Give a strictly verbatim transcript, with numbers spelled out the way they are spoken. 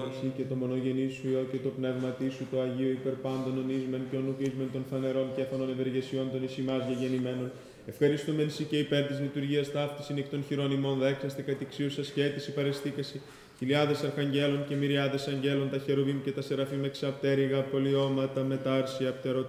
εσύ και το μονογενή σου Υιό και το πνεύματί σου το Αγίο υπερπάντων ονείσμεν και ονουκίσμεν των φανερών και αφανών ευεργεσιών των εις ημάς γεγεννημένων. Ευχαριστούμεν σοι και υπέρ της λειτουργίας ταύτης νεκ των χειρών ημών δέξαστε κατηξίουσα σχέτηση παρεστήκαση. Χιλιάδες αρχαγγέλων και μυριάδες αγγέλων, τα χερουβίμ και τα σεραφείμ εξαπτέρυγα πολιώματα μετάρσια πτερωτά.